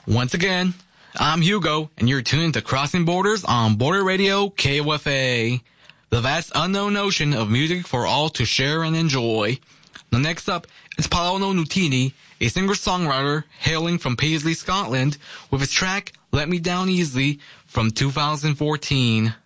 Once again, I'm Hugo, and you're tuned to Crossing Borders on Border Radio KOFA, the vast unknown ocean of music for all to share and enjoy. Now next up is Paolo Nutini, a singer-songwriter hailing from Paisley, Scotland, with his track Let Me Down Easily from 2014.